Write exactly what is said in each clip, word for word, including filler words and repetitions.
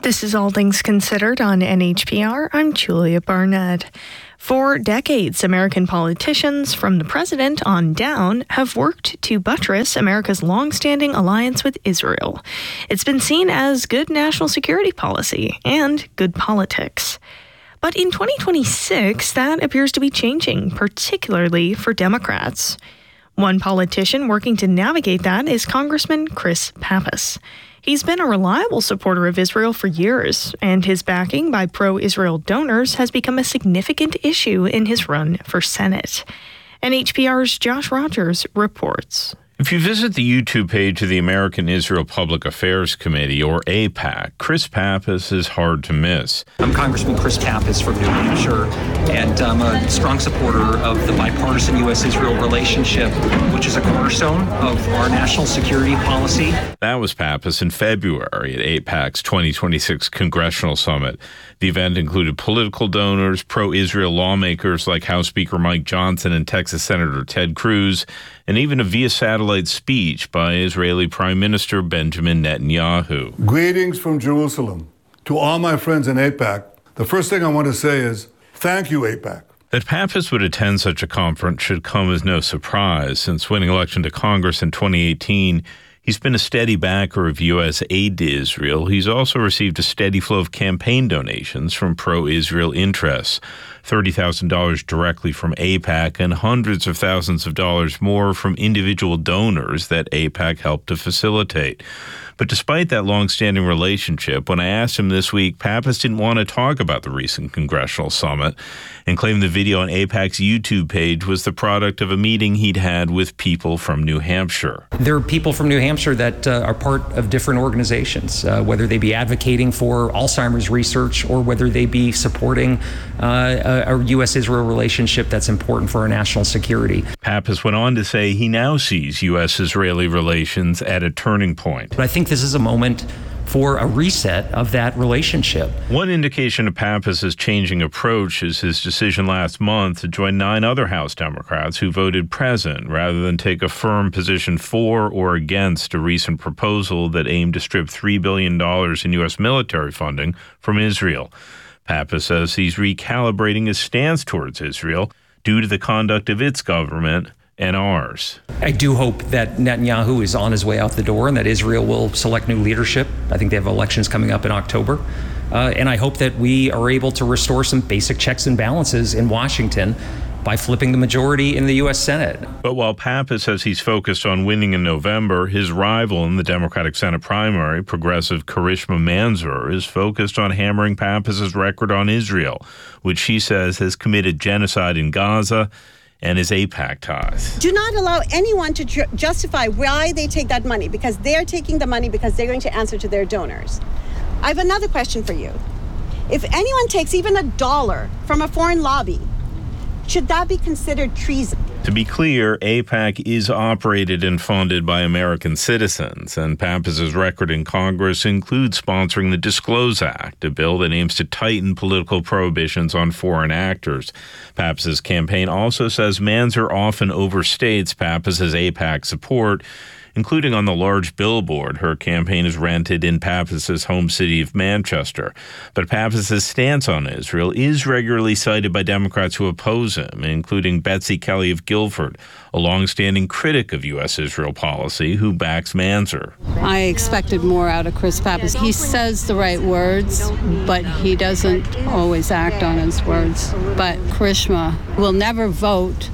This is All Things Considered on N H P R. I'm Julia Barnett. For decades, American politicians, from the president on down, have worked to buttress America's long-standing alliance with Israel. It's been seen as good national security policy and good politics. But in twenty twenty-six, that appears to be changing, particularly for Democrats. One politician working to navigate that is Congressman Chris Pappas. He's been a reliable supporter of Israel for years, and his backing by pro-Israel donors has become a significant issue in his run for Senate. N H P R's Josh Rogers reports. If you visit the YouTube page of the American Israel Public Affairs Committee, or A PAC, Chris Pappas is hard to miss. I'm Congressman Chris Pappas from New Hampshire, and I'm a strong supporter of the bipartisan U S Israel relationship, which is a cornerstone of our national security policy. That was Pappas in February at A PAC's twenty twenty-six Congressional Summit. The event included political donors, pro-Israel lawmakers like House Speaker Mike Johnson and Texas Senator Ted Cruz, and even a via-satellite speech by Israeli Prime Minister Benjamin Netanyahu. Greetings from Jerusalem. To all my friends in A PAC, the first thing I want to say is thank you, A PAC. That Pappas would attend such a conference should come as no surprise. Since winning election to Congress in twenty eighteen, he's been a steady backer of U S aid to Israel. He's also received a steady flow of campaign donations from pro-Israel interests, thirty thousand dollars directly from A PAC and hundreds of thousands of dollars more from individual donors that A PAC helped to facilitate. But despite that long-standing relationship, when I asked him this week, Pappas didn't want to talk about the recent congressional summit and claimed the video on A PAC's YouTube page was the product of a meeting he'd had with people from New Hampshire. There are people from New Hampshire that uh, are part of different organizations, uh, whether they be advocating for Alzheimer's research or whether they be supporting uh, a, a U S Israel relationship that's important for our national security. Pappas went on to say he now sees U S Israeli relations at a turning point. But I think this is a moment for a reset of that relationship. One indication of Pappas's changing approach is his decision last month to join nine other House Democrats who voted present rather than take a firm position for or against a recent proposal that aimed to strip three billion dollars in U S military funding from Israel. Pappas says he's recalibrating his stance towards Israel due to the conduct of its government and ours. I do hope that Netanyahu is on his way out the door and that Israel will select new leadership. I think they have elections coming up in October. Uh, and I hope that we are able to restore some basic checks and balances in Washington by flipping the majority in the U S Senate. But while Pappas says he's focused on winning in November, his rival in the Democratic Senate primary, progressive Karishma Manzoor, is focused on hammering Pappas's record on Israel, which she says has committed genocide in Gaza and his A PAC ties. Do not allow anyone to ju- justify why they take that money, because they're taking the money because they're going to answer to their donors. I have another question for you. If anyone takes even a dollar from a foreign lobby, should that be considered treason? To be clear, A PAC is operated and funded by American citizens, and Pappas's record in Congress includes sponsoring the Disclose Act, a bill that aims to tighten political prohibitions on foreign actors. Pappas's campaign also says Manzoor often overstates Pappas's A PAC support, including on the large billboard her campaign is rented in Pappas's home city of Manchester. But Pappas's stance on Israel is regularly cited by Democrats who oppose him, including Betsy Kelly of Guilford, a longstanding critic of U S Israel policy who backs Manzoor. I expected more out of Chris Pappas. He says the right words, but he doesn't always act on his words. But Karishma will never vote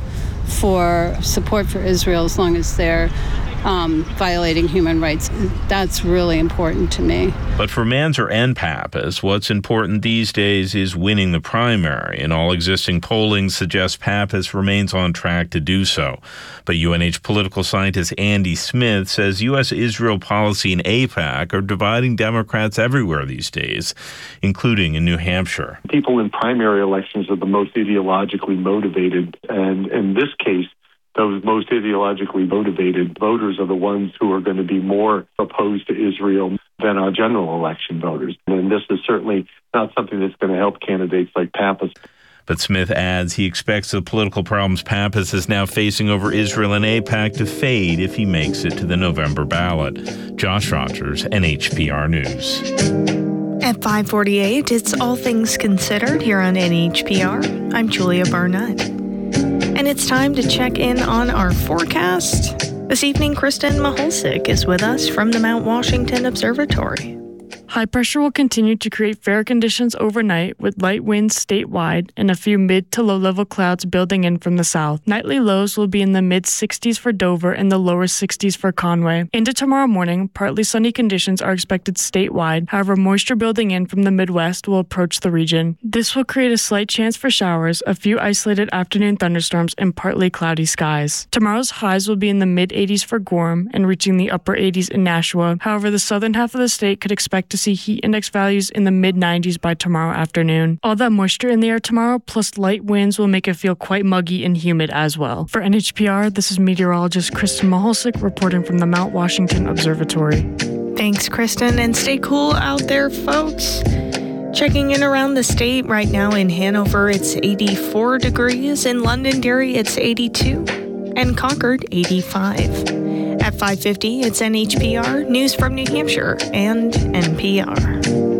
for support for Israel as long as they're Um, violating human rights. That's really important to me. But for Manzoor and Pappas, what's important these days is winning the primary, and all existing polling suggests Pappas remains on track to do so. But U N H political scientist Andy Smith says U S Israel policy and A PAC are dividing Democrats everywhere these days, including in New Hampshire. People in primary elections are the most ideologically motivated, and in this case, those most ideologically motivated voters are the ones who are going to be more opposed to Israel than our general election voters. And this is certainly not something that's going to help candidates like Pappas. But Smith adds he expects the political problems Pappas is now facing over Israel and A PAC to fade if he makes it to the November ballot. Josh Rogers, N H P R News. At five forty-eight, it's All Things Considered here on N H P R. I'm Julia Barnett. And it's time to check in on our forecast. This evening, Kristen Maholsic is with us from the Mount Washington Observatory. High pressure will continue to create fair conditions overnight with light winds statewide and a few mid to low level clouds building in from the south. Nightly lows will be in the mid sixties for Dover and the lower sixties for Conway. Into tomorrow morning, partly sunny conditions are expected statewide. However, moisture building in from the Midwest will approach the region. This will create a slight chance for showers, a few isolated afternoon thunderstorms, and partly cloudy skies. Tomorrow's highs will be in the mid eighties for Gorham and reaching the upper eighties in Nashua. However, the southern half of the state could expect to see heat index values in the mid nineties by tomorrow afternoon. All that moisture in the air tomorrow plus light winds will make it feel quite muggy and humid as well. For N H P R, this is meteorologist Kristen Maholsic reporting from the Mount Washington Observatory. Thanks, Kristen, and stay cool out there, folks. Checking in around the state right now in Hanover, it's eighty-four degrees. In Londonderry, it's eighty-two. And Concord, eighty-five. At five fifty, it's N H P R, news from New Hampshire, and N P R.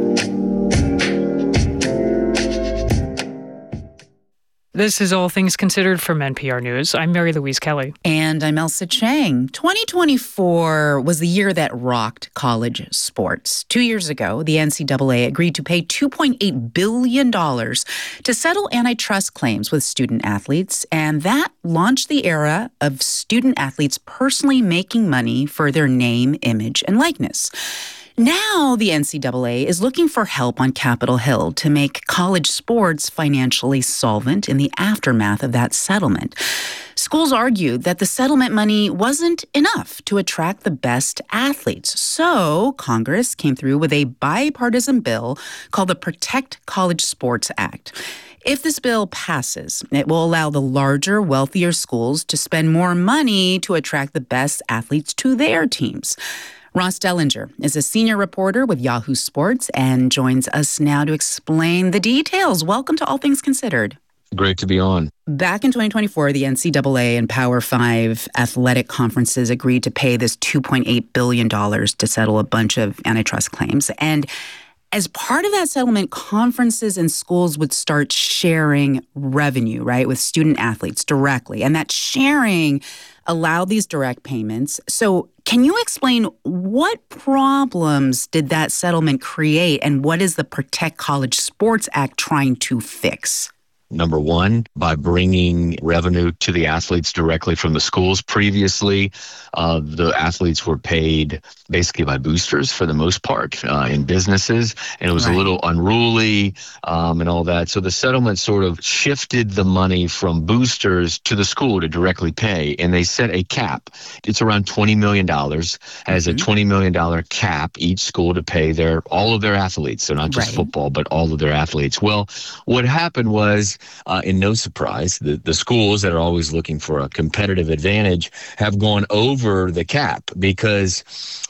This is All Things Considered from N P R News. I'm Mary Louise Kelly. And I'm Elsa Chang. twenty twenty-four was the year that rocked college sports. Two years ago, the N C double A agreed to pay two point eight billion dollars to settle antitrust claims with student athletes, and that launched the era of student athletes personally making money for their name, image, and likeness. Now, the N C double A is looking for help on Capitol Hill to make college sports financially solvent in the aftermath of that settlement. Schools argued that the settlement money wasn't enough to attract the best athletes. So Congress came through with a bipartisan bill called the Protect College Sports Act. If this bill passes, it will allow the larger, wealthier schools to spend more money to attract the best athletes to their teams. Ross Dellinger is a senior reporter with Yahoo Sports and joins us now to explain the details. Welcome to All Things Considered. Great to be on. Back in twenty twenty-four, the N C double A and Power Five athletic conferences agreed to pay this two point eight billion dollars to settle a bunch of antitrust claims. And as part of that settlement, conferences and schools would start sharing revenue, right, with student athletes directly. And that sharing allowed these direct payments. So can you explain what problems did that settlement create and what is the Protect College Sports Act trying to fix? Number one, by bringing revenue to the athletes directly from the schools. Previously, uh, the athletes were paid basically by boosters for the most part uh, in businesses, and it was right. a little unruly um, and all that. So the settlement sort of shifted the money from boosters to the school to directly pay, and they set a cap. It's around twenty million dollars, as mm-hmm. a twenty million dollars cap each school to pay their all of their athletes, so not just right. football, but all of their athletes. Well, what happened was, Uh, in no surprise, the, the schools that are always looking for a competitive advantage have gone over the cap because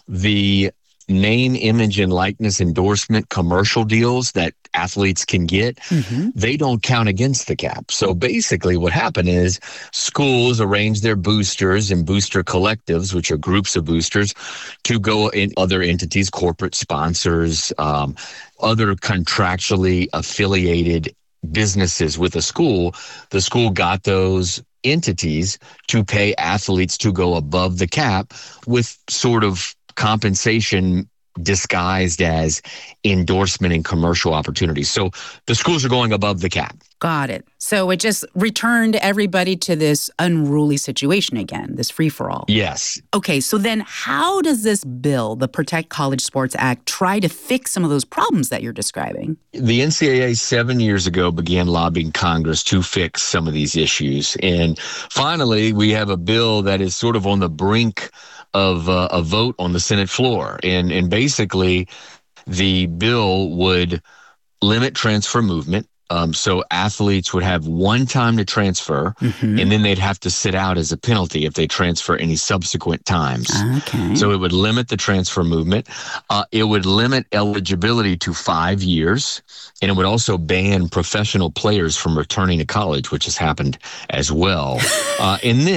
the name, image, and likeness endorsement commercial deals that athletes can get, mm-hmm. they don't count against the cap. So basically what happened is schools arrange their boosters and booster collectives, which are groups of boosters, to go in other entities, corporate sponsors, um, other contractually affiliated businesses with a school. The school got those entities to pay athletes to go above the cap with sort of compensation disguised as endorsement and commercial opportunities. So the schools are going above the cap. Got it. So it just returned everybody to this unruly situation again, this free-for-all. Yes. Okay, so then how does this bill, the Protect College Sports Act, try to fix some of those problems that you're describing? The N C double A seven years ago began lobbying Congress to fix some of these issues. And finally, we have a bill that is sort of on the brink of uh, a vote on the Senate floor. And, and basically, the bill would limit transfer movement. Um, so athletes would have one time to transfer, mm-hmm. and then they'd have to sit out as a penalty if they transfer any subsequent times. Okay. So it would limit the transfer movement. Uh, it would limit eligibility to five years, and it would also ban professional players from returning to college, which has happened as well. uh, and then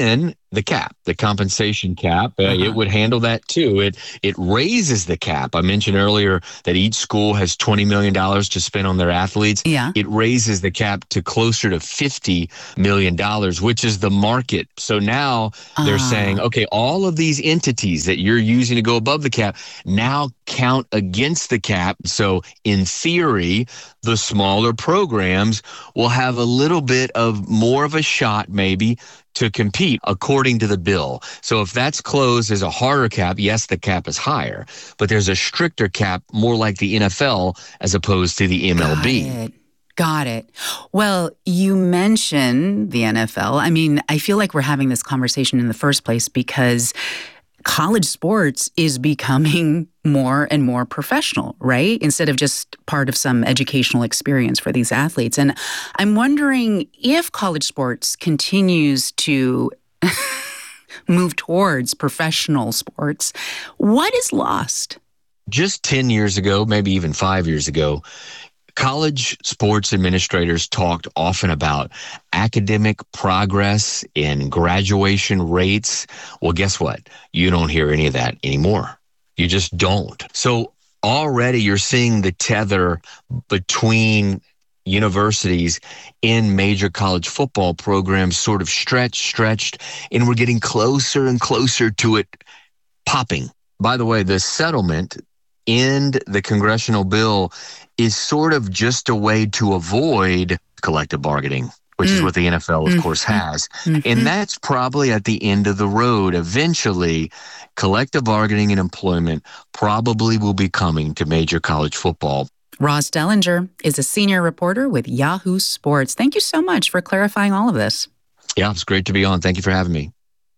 the cap, the compensation cap. Uh, Uh-huh. It would handle that too. It it raises the cap. I mentioned earlier that each school has twenty million dollars to spend on their athletes. Yeah. It raises the cap to closer to fifty million dollars, which is the market. So now they're Ah. saying, okay, all of these entities that you're using to go above the cap now count against the cap. So in theory, the smaller programs will have a little bit of more of a shot maybe to compete according to the bill. So if that's closed as a harder cap, yes, the cap is higher, but there's a stricter cap, more like the N F L as opposed to the M L B. Got it. Got it. Well, you mentioned the N F L. I mean, I feel like we're having this conversation in the first place because college sports is becoming more and more professional, right? Instead of just part of some educational experience for these athletes. And I'm wondering if college sports continues to move towards professional sports, what is lost? Just ten years ago, maybe even five years ago, college sports administrators talked often about academic progress and graduation rates. Well, guess what? You don't hear any of that anymore. You just don't. So already you're seeing the tether between universities in major college football programs sort of stretched, stretched, and we're getting closer and closer to it popping. By the way, the settlement in the congressional bill is sort of just a way to avoid collective bargaining, which mm. is what the N F L, of mm. course, has. Mm-hmm. And that's probably at the end of the road. Eventually, collective bargaining and employment probably will be coming to major college football. Ross Dellinger is a senior reporter with Yahoo Sports. Thank you so much for clarifying all of this. Yeah, it's great to be on. Thank you for having me.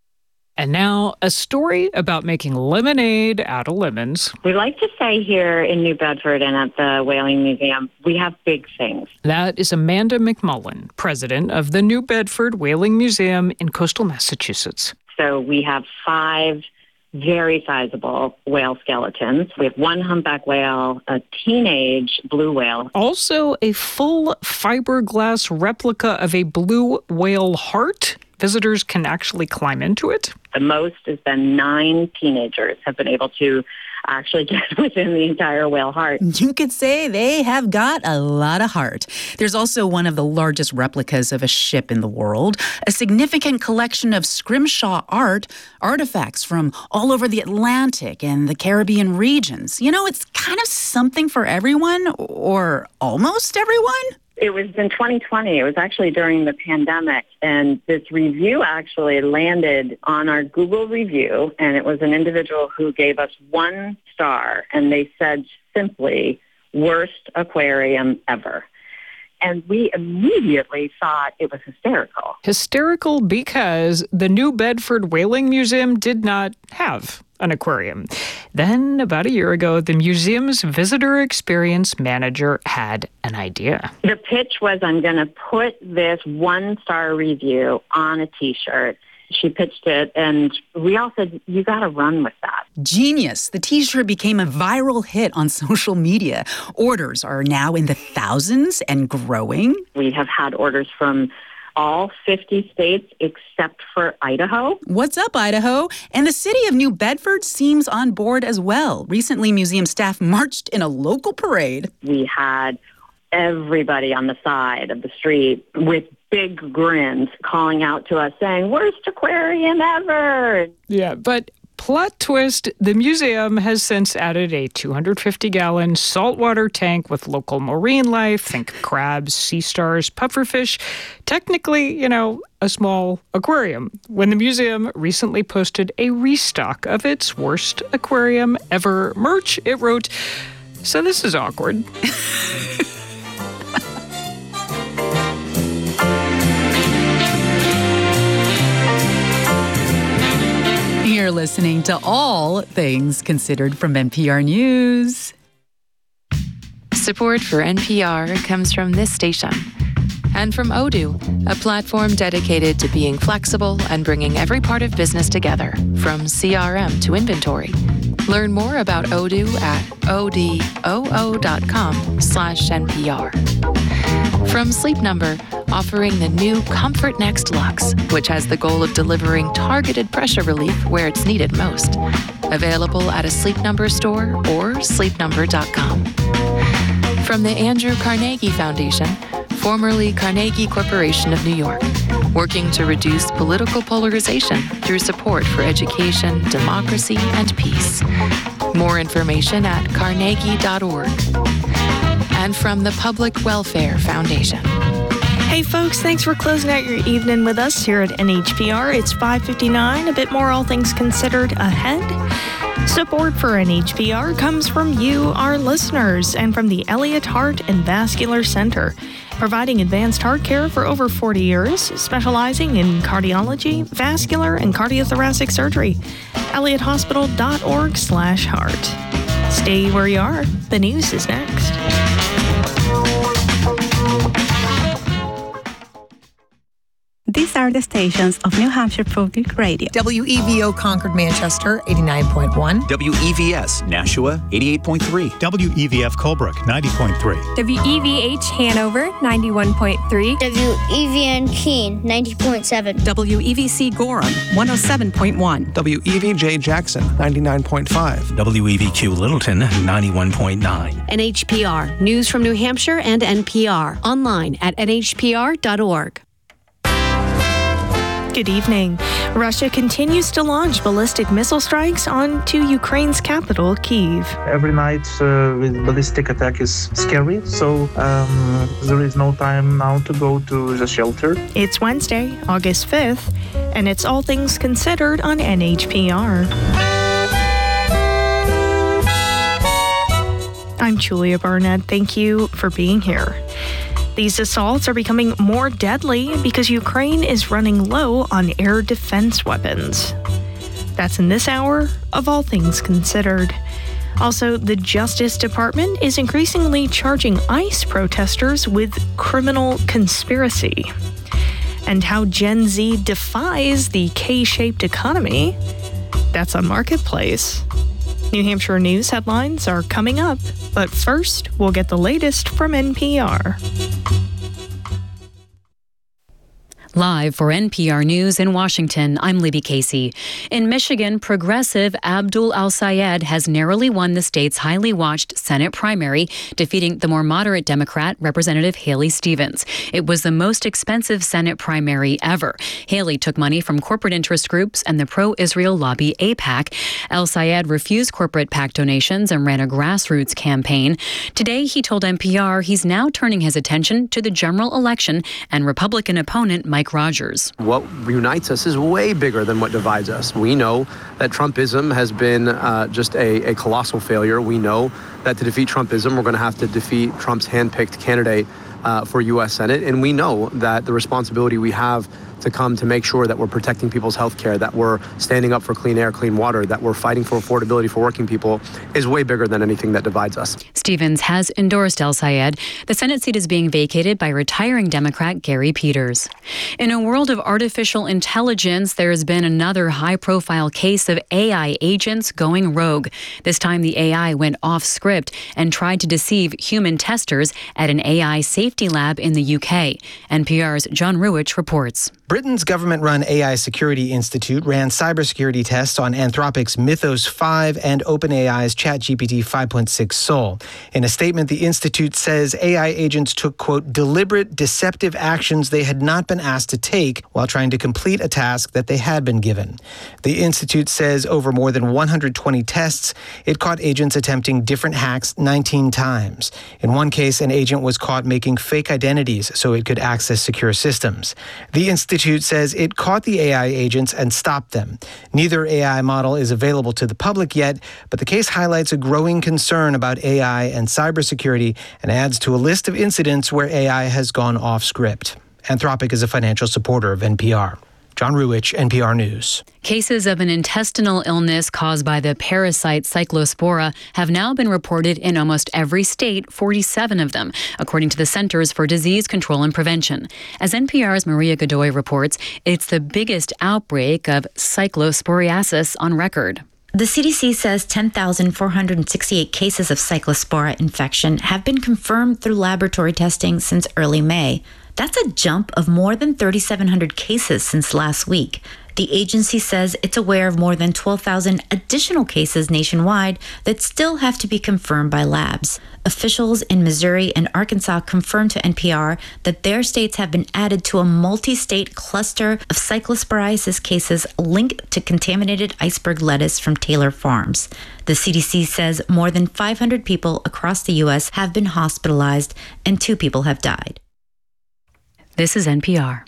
And now, a story about making lemonade out of lemons. We like to say here in New Bedford and at the Whaling Museum, we have big things. That is Amanda McMullen, president of the New Bedford Whaling Museum in coastal Massachusetts. So we have five very sizable whale skeletons. We have one humpback whale, a teenage blue whale. Also, a full fiberglass replica of a blue whale heart. Visitors can actually climb into it. The most has been nine teenagers have been able to actually get within the entire whale heart. You could say they have got a lot of heart. There's also one of the largest replicas of a ship in the world, a significant collection of scrimshaw art, artifacts from all over the Atlantic and the Caribbean regions. You know, it's kind of something for everyone, or almost everyone. It was in twenty twenty. It was actually during the pandemic. And this review actually landed on our Google review. And it was an individual who gave us one star. And they said simply, worst aquarium ever. And we immediately thought it was hysterical. Hysterical because the New Bedford Whaling Museum did not have an aquarium. Then, about a year ago, the museum's visitor experience manager had an idea. The pitch was, I'm going to put this one-star review on a T-shirt. She pitched it, and we all said, you got to run with that. Genius. The T-shirt became a viral hit on social media. Orders are now in the thousands and growing. We have had orders from all fifty states except for Idaho. What's up, Idaho? And the city of New Bedford seems on board as well. Recently, museum staff marched in a local parade. We had everybody on the side of the street with big grins calling out to us saying, worst aquarium ever. Yeah, but plot twist, the museum has since added a two hundred fifty gallon saltwater tank with local marine life. Think crabs, sea stars, pufferfish. Technically, you know, a small aquarium. When the museum recently posted a restock of its worst aquarium ever merch, it wrote, so this is awkward. You're listening to All Things Considered from N P R News. Support for N P R comes from this station and from Odoo, a platform dedicated to being flexible and bringing every part of business together, from C R M to inventory. Learn more about Odoo at odoo dot com slash N P R. From Sleep Number, offering the new Comfort Next Luxe, which has the goal of delivering targeted pressure relief where it's needed most. Available at a Sleep Number store or sleep number dot com. From the Andrew Carnegie Foundation, formerly Carnegie Corporation of New York, working to reduce political polarization through support for education, democracy, and peace. More information at carnegie dot org. And from the Public Welfare Foundation. Hey folks, thanks for closing out your evening with us here at N H P R. It's five fifty-nine, a bit more All Things Considered ahead. Support for N H P R comes from you, our listeners, and from the Elliott Heart and Vascular Center, providing advanced heart care for over forty years, specializing in cardiology, vascular, and cardiothoracic surgery. elliott hospital dot org slash heart. Stay where you are. The news is next. These are the stations of New Hampshire Public Radio. W E V O Concord, Manchester, eighty-nine point one. W E V S Nashua, eighty-eight point three. W E V F Colebrook, ninety point three. W E V H Hanover, ninety-one point three. W E V N Keene, ninety point seven. W E V C Gorham, one oh seven point one. W E V J Jackson, ninety-nine point five. W E V Q Littleton, ninety-one point nine. N H P R, news from New Hampshire and N P R, online at N H P R dot org. Good evening. Russia continues to launch ballistic missile strikes onto Ukraine's capital, Kyiv. Every night uh, with ballistic attack is scary, so um, there is no time now to go to the shelter. It's Wednesday, August fifth, and it's All Things Considered on N H P R. I'm Julia Barnett. Thank you for being here. These assaults are becoming more deadly because Ukraine is running low on air defense weapons. That's in this hour of All Things Considered. Also, the Justice Department is increasingly charging ICE protesters with criminal conspiracy. And how Gen Z defies the K-shaped economy. That's on Marketplace. New Hampshire news headlines are coming up, but first, we'll get the latest from N P R. Live for N P R News in Washington, I'm Libby Casey. In Michigan, progressive Abdul Al-Sayed has narrowly won the state's highly watched Senate primary, defeating the more moderate Democrat, Representative Haley Stevens. It was the most expensive Senate primary ever. Haley took money from corporate interest groups and the pro-Israel lobby AIPAC. Al-Sayed refused corporate PAC donations and ran a grassroots campaign. Today, he told N P R he's now turning his attention to the general election and Republican opponent Mike Mike Rogers. What unites us is way bigger than what divides us. We know that Trumpism has been uh, just a, a colossal failure. We know that to defeat Trumpism, we're going to have to defeat Trump's handpicked candidate uh, for U S Senate. And we know that the responsibility we have to come to make sure that we're protecting people's health care, that we're standing up for clean air, clean water, that we're fighting for affordability for working people is way bigger than anything that divides us. Stevens has endorsed Al-Sayed. The Senate seat is being vacated by retiring Democrat Gary Peters. In a world of artificial intelligence, there has been another high-profile case of A I agents going rogue. This time the A I went off script and tried to deceive human testers at an A I safety lab in the U K. N P R's John Ruwitch reports. Britain's government-run A I Security Institute ran cybersecurity tests on Anthropic's Mythos five and OpenAI's ChatGPT five point six Sol. In a statement, the institute says A I agents took, quote, deliberate, deceptive actions they had not been asked to take while trying to complete a task that they had been given. The institute says over more than one hundred twenty tests, it caught agents attempting different hacks nineteen times. In one case, an agent was caught making fake identities so it could access secure systems. The institute says it caught the A I agents and stopped them. Neither A I model is available to the public yet, but the case highlights a growing concern about A I and cybersecurity and adds to a list of incidents where A I has gone off script. Anthropic is a financial supporter of N P R. John Ruwitch, N P R News. Cases of an intestinal illness caused by the parasite Cyclospora have now been reported in almost every state, forty-seven of them, according to the Centers for Disease Control and Prevention. As N P R's Maria Godoy reports, it's the biggest outbreak of cyclosporiasis on record. The C D C says ten thousand four hundred sixty-eight cases of Cyclospora infection have been confirmed through laboratory testing since early May. That's a jump of more than three thousand seven hundred cases since last week. The agency says it's aware of more than twelve thousand additional cases nationwide that still have to be confirmed by labs. Officials in Missouri and Arkansas confirmed to N P R that their states have been added to a multi-state cluster of cyclosporiasis cases linked to contaminated iceberg lettuce from Taylor Farms. The C D C says more than five hundred people across the U S have been hospitalized and two people have died. This is N P R.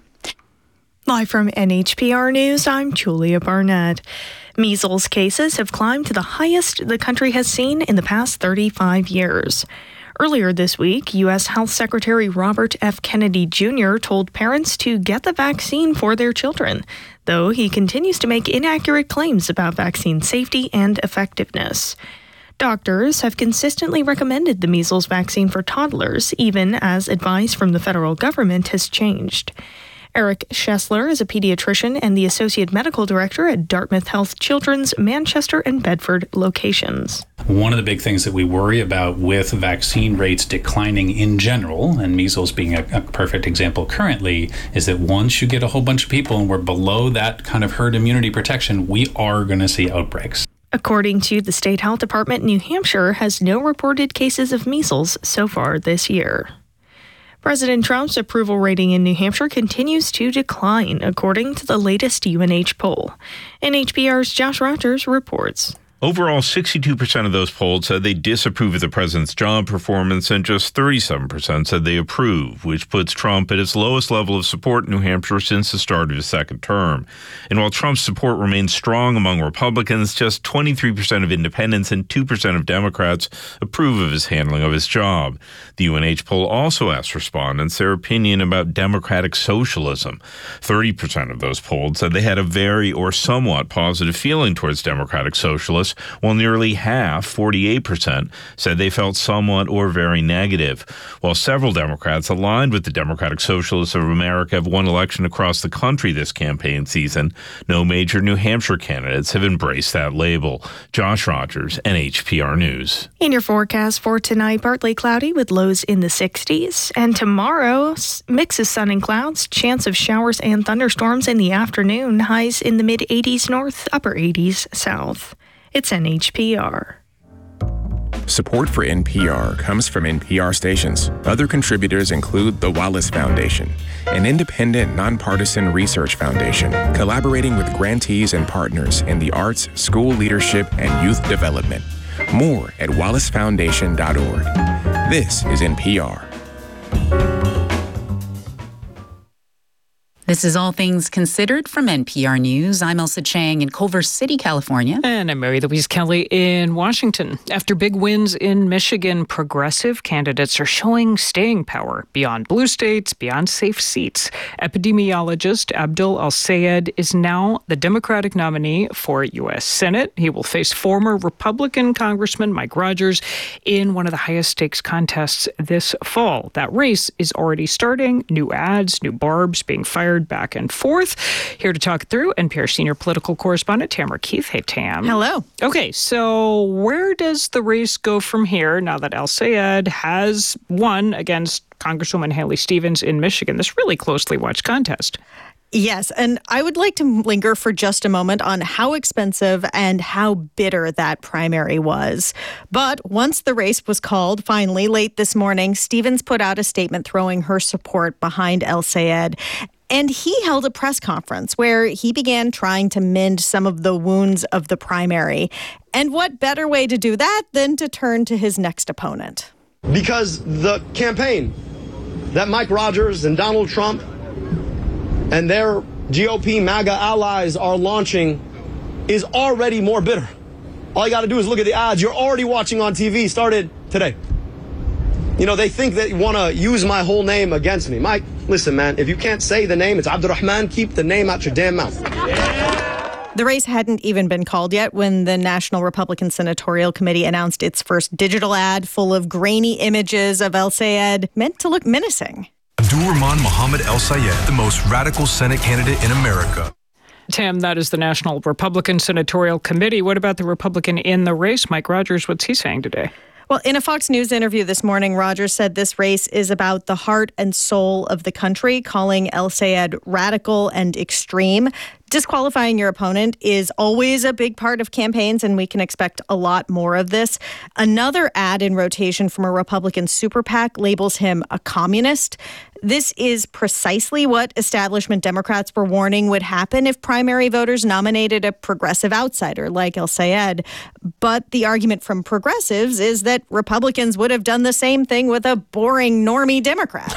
Live from N H P R News, I'm Julia Barnett. Measles cases have climbed to the highest the country has seen in the past thirty-five years. Earlier this week, U S Health Secretary Robert F. Kennedy Junior told parents to get the vaccine for their children, though he continues to make inaccurate claims about vaccine safety and effectiveness. Doctors have consistently recommended the measles vaccine for toddlers, even as advice from the federal government has changed. Eric Schessler is a pediatrician and the associate medical director at Dartmouth Health Children's Manchester and Bedford locations. One of the big things that we worry about with vaccine rates declining in general, and measles being a, a perfect example currently, is that once you get a whole bunch of people and we're below that kind of herd immunity protection, we are going to see outbreaks. According to the State Health Department, New Hampshire has no reported cases of measles so far this year. President Trump's approval rating in New Hampshire continues to decline, according to the latest U N H poll. N H P R's Josh Rogers reports. Overall, sixty-two percent of those polled said they disapprove of the president's job performance, and just thirty-seven percent said they approve, which puts Trump at its lowest level of support in New Hampshire since the start of his second term. And while Trump's support remains strong among Republicans, just twenty-three percent of independents and two percent of Democrats approve of his handling of his job. The U N H poll also asked respondents their opinion about democratic socialism. thirty percent of those polled said they had a very or somewhat positive feeling towards democratic socialists, while nearly half, forty-eight percent, said they felt somewhat or very negative. While several Democrats aligned with the Democratic Socialists of America have won election across the country this campaign season, no major New Hampshire candidates have embraced that label. Josh Rogers, N H P R News. In your forecast for tonight, partly cloudy with lows in the sixties. And tomorrow, mix of sun and clouds, chance of showers and thunderstorms in the afternoon, highs in the mid-eighties north, upper eighties south. It's N H P R. Support for N P R comes from N P R stations. Other contributors include the Wallace Foundation, an independent, nonpartisan research foundation collaborating with grantees and partners in the arts, school leadership, and youth development. More at wallace foundation dot org. This is N P R. This is All Things Considered from N P R News. I'm Elsa Chang in Culver City, California. And I'm Mary Louise Kelly in Washington. After big wins in Michigan, progressive candidates are showing staying power beyond blue states, beyond safe seats. Epidemiologist Abdul Al-Sayed is now the Democratic nominee for U S Senate. He will face former Republican Congressman Mike Rogers in one of the highest stakes contests this fall. That race is already starting. New ads, new barbs being fired back and forth. Here to talk through, N P R senior political correspondent Tamara Keith. Hey, Tam. Hello. Okay, so where does the race go from here now that Al-Sayed has won against Congresswoman Haley Stevens in Michigan? This really closely watched contest. Yes, and I would like to linger for just a moment on how expensive and how bitter that primary was. But once the race was called, finally, late this morning, Stevens put out a statement throwing her support behind Al-Sayed. And he held a press conference where he began trying to mend some of the wounds of the primary. And what better way to do that than to turn to his next opponent? Because the campaign that Mike Rogers and Donald Trump and their G O P MAGA allies are launching is already more bitter. All you got to do is look at the ads you're already watching on T V, started today. You know, they think that you want to use my whole name against me. Mike, listen, man, if you can't say the name, it's Abdurrahman, keep the name out your damn mouth. The race hadn't even been called yet when the National Republican Senatorial Committee announced its first digital ad full of grainy images of Al-Sayed meant to look menacing. Abdul Rahman Mohammed Al-Sayed, the most radical Senate candidate in America. Tim, that is the National Republican Senatorial Committee. What about the Republican in the race, Mike Rogers? What's he saying today? Well, in a Fox News interview this morning, Rogers said this race is about the heart and soul of the country, calling El-Sayed radical and extreme. Disqualifying your opponent is always a big part of campaigns, and we can expect a lot more of this. Another ad in rotation from a Republican super PAC labels him a communist. This is precisely what establishment Democrats were warning would happen if primary voters nominated a progressive outsider like El-Sayed. But the argument from progressives is that Republicans would have done the same thing with a boring normie Democrat.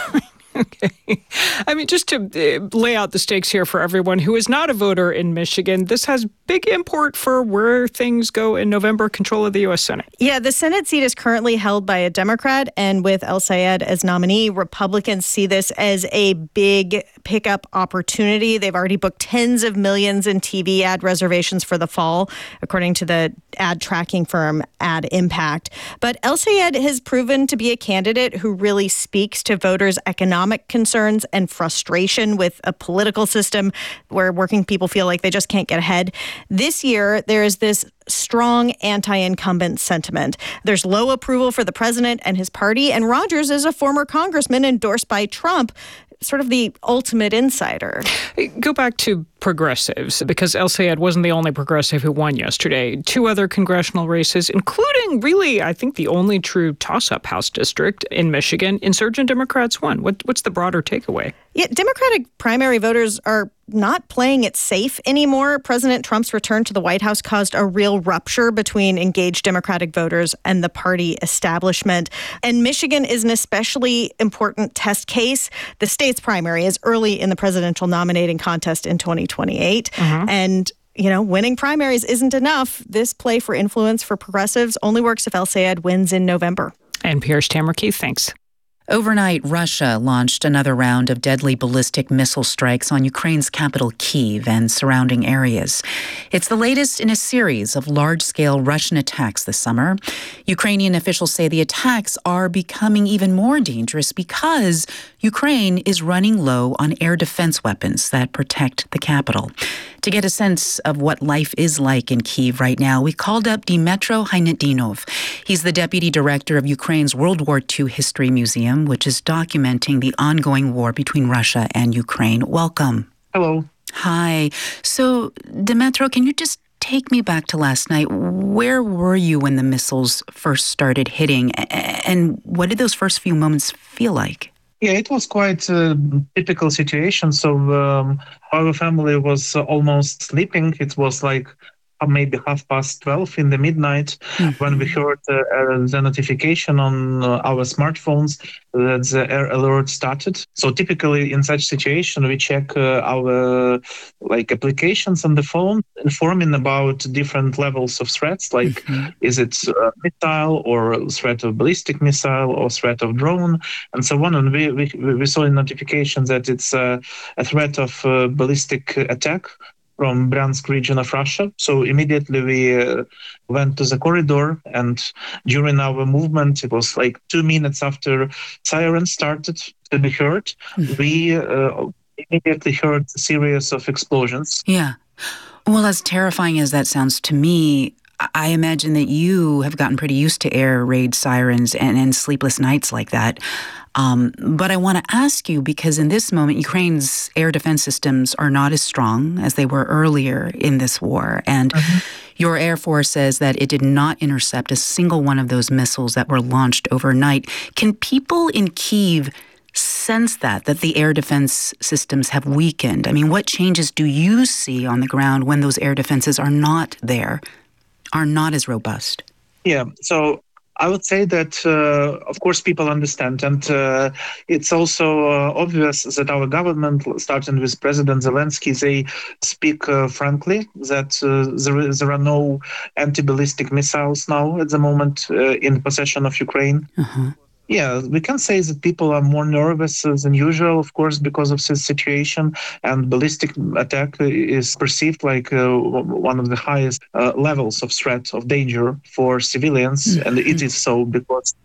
Okay. I mean, just to lay out the stakes here for everyone who is not a voter in Michigan, this has big import for where things go in November, control of the U S Senate. Yeah, the Senate seat is currently held by a Democrat, and with El-Sayed as nominee, Republicans see this as a big pickup opportunity. They've already booked tens of millions in T V ad reservations for the fall, according to the ad tracking firm Ad Impact. But El-Sayed has proven to be a candidate who really speaks to voters' economic concerns and frustration with a political system where working people feel like they just can't get ahead. This year, there is this strong anti-incumbent sentiment. There's low approval for the president and his party, and Rogers is a former congressman endorsed by Trump, sort of the ultimate insider. Go back to progressives, because El-Sayed wasn't the only progressive who won yesterday. Two other congressional races, including really, I think, the only true toss-up House district in Michigan. Insurgent Democrats won. What, what's the broader takeaway? Yeah, Democratic primary voters are not playing it safe anymore. President Trump's return to the White House caused a real rupture between engaged Democratic voters and the party establishment. And Michigan is an especially important test case. The state's primary is early in the presidential nominating contest in twenty twenty-eight. Uh-huh. And you know, winning primaries isn't enough. This play for influence for progressives only works if El-Sayed wins in November. N P R's Tamara Keith, thanks. Overnight, Russia launched another round of deadly ballistic missile strikes on Ukraine's capital, Kyiv, and surrounding areas. It's the latest in a series of large-scale Russian attacks this summer. Ukrainian officials say the attacks are becoming even more dangerous because Ukraine is running low on air defense weapons that protect the capital. To get a sense of what life is like in Kyiv right now, we called up Dmytro Hainetdinov. He's the deputy director of Ukraine's World War Two History Museum, which is documenting the ongoing war between Russia and Ukraine. Welcome. Hello. Hi. So, Dmytro, can you just take me back to last night? Where were you when the missiles first started hitting? And what did those first few moments feel like? Yeah, it was quite a typical situation. So um, our family was uh, almost sleeping. It was like maybe half past twelve in the midnight mm-hmm. when we heard uh, uh, the notification on uh, our smartphones that the air alert started. So typically in such situation, we check uh, our like applications on the phone, informing about different levels of threats, like mm-hmm. is it a missile or threat of ballistic missile or threat of drone and so on. And we we, we saw a notification that it's uh, a threat of uh, ballistic attack from Bryansk region of Russia. So immediately we uh, went to the corridor, and during our movement, it was like two minutes after sirens started to be heard, mm-hmm. we uh, immediately heard a series of explosions. Yeah. Well, as terrifying as that sounds to me, I imagine that you have gotten pretty used to air raid sirens and, and sleepless nights like that. Um, but I want to ask you, because in this moment, Ukraine's air defense systems are not as strong as they were earlier in this war. And mm-hmm. your Air Force says that it did not intercept a single one of those missiles that were launched overnight. Can people in Kyiv sense that, that the air defense systems have weakened? I mean, what changes do you see on the ground when those air defenses are not there, are not as robust? Yeah, so I would say that, uh, of course, people understand. And uh, it's also uh, obvious that our government, starting with President Zelensky, they speak uh, frankly that uh, there, there are no anti-ballistic missiles now at the moment uh, in possession of Ukraine. Uh-huh. Yeah, we can say that people are more nervous than usual, of course, because of this situation. And ballistic attack is perceived like uh, one of the highest uh, levels of threat, of danger for civilians. Mm-hmm. And it is so because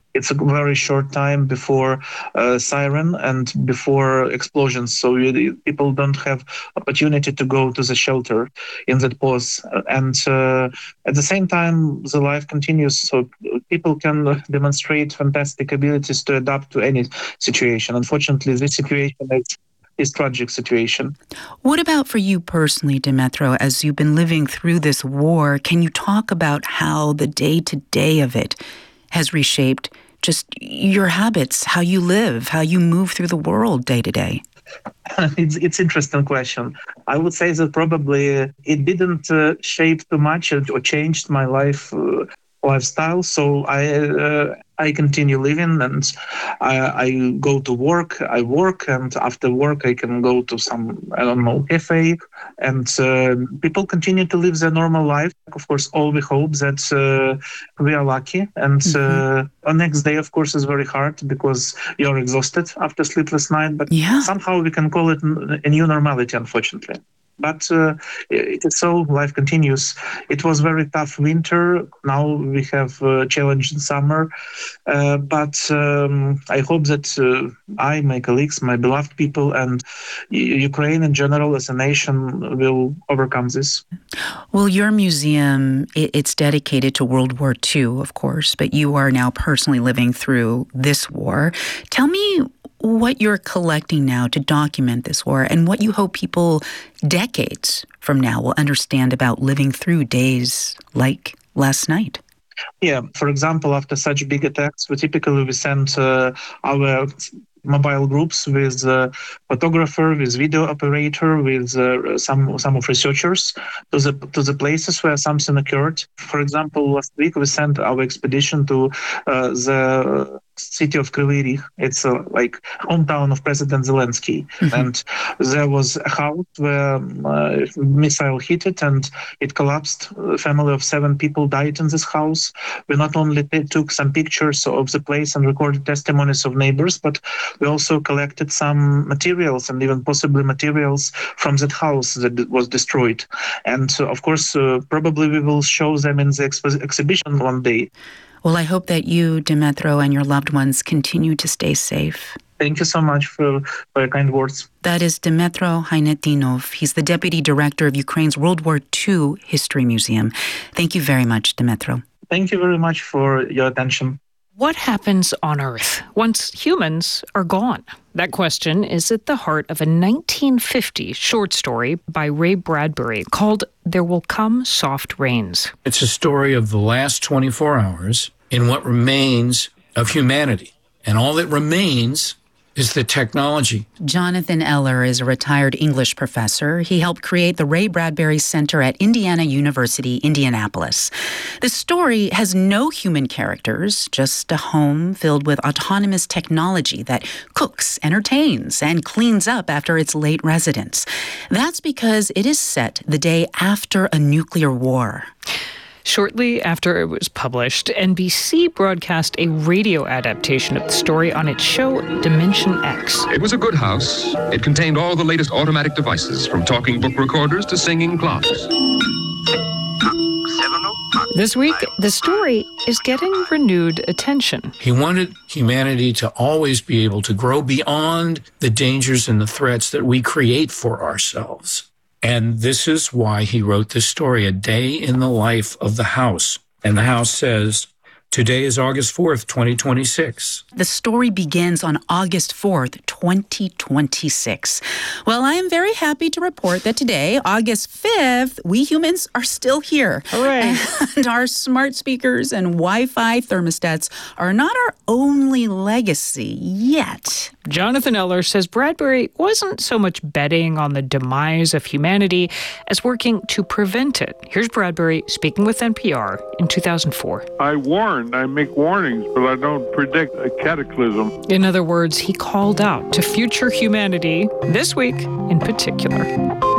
it's a very short time before uh, siren and before explosions. So you, people don't have opportunity to go to the shelter in that pause. And uh, at the same time, the life continues. So people can demonstrate fantastic abilities to adapt to any situation. Unfortunately, this situation is is tragic situation. What about for you personally, Dmytro, as you've been living through this war? Can you talk about how the day-to-day of it has reshaped just your habits, how you live, how you move through the world day to day? It's it's interesting question. I would say that probably it didn't uh, shape too much or changed my life uh, lifestyle. So I uh, I continue living, and I, I go to work. I work, and after work I can go to some I don't know cafe, and uh, people continue to live their normal life. Of course, all we hope that uh, we are lucky, and mm-hmm. uh, the next day, of course, is very hard because you're exhausted after sleepless night. But yeah. somehow we can call it a new normality, unfortunately. But uh, it is so, life continues. It was very tough winter. Now we have a challenging summer. Uh, but um, I hope that uh, I, my colleagues, my beloved people, and Ukraine in general as a nation will overcome this. Well, your museum, it's dedicated to World War Two, of course, but you are now personally living through this war. Tell me what you're collecting now to document this war and what you hope people decades from now will understand about living through days like last night. Yeah, for example, after such big attacks, we typically we send uh, our mobile groups with uh, photographer, with video operator, with uh, some some of researchers to the to the places where something occurred. For example, last week we sent our expedition to uh, the city of Kryvyi Rih. It's uh, like hometown of President Zelensky, mm-hmm. and there was a house where uh, missile hit it and it collapsed. A family of seven people died in this house. We not only t- took some pictures of the place and recorded testimonies of neighbors, but we also collected some materials and even possibly materials from that house that was destroyed. And uh, of course, uh, probably we will show them in the expo- exhibition one day. Well, I hope that you, Dmytro, and your loved ones continue to stay safe. Thank you so much for, for your kind words. That is Dmytro Haynetinov. He's the Deputy Director of Ukraine's World War Two History Museum. Thank you very much, Dmytro. Thank you very much for your attention. What happens on Earth once humans are gone? That question is at the heart of a nineteen fifty short story by Ray Bradbury called There Will Come Soft Rains. It's a story of the last twenty-four hours in what remains of humanity. And all that remains is the technology. Jonathan Eller is a retired English professor. He helped create the Ray Bradbury Center at Indiana University, Indianapolis. The story has no human characters, just a home filled with autonomous technology that cooks, entertains, and cleans up after its late residents. That's because it is set the day after a nuclear war. Shortly after it was published, N B C broadcast a radio adaptation of the story on its show Dimension X. It was a good house. It contained all the latest automatic devices, from talking book recorders to singing clocks. This week, the story is getting renewed attention. He wanted humanity to always be able to grow beyond the dangers and the threats that we create for ourselves. And this is why he wrote this story, A Day in the Life of the House. And the house says, today is August fourth, twenty twenty-six. The story begins on August fourth, twenty twenty-six. Well, I am very happy to report that today, August fifth, we humans are still here. Hooray. And our smart speakers and Wi-Fi thermostats are not our only legacy yet. Jonathan Eller says Bradbury wasn't so much betting on the demise of humanity as working to prevent it. Here's Bradbury speaking with N P R in two thousand four. I warn, I make warnings, but I don't predict a cataclysm. In other words, he called out to future humanity, this week in particular.